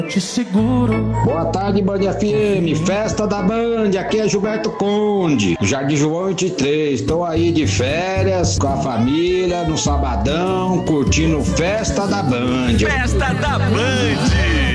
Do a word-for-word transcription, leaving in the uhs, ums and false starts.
te seguro. Boa tarde, Band F M, festa da Band, aqui é Gilberto Conde, Jardim João vinte e três, estou aí de férias com a família, no sabadão, curtindo festa da Band. Festa da Band!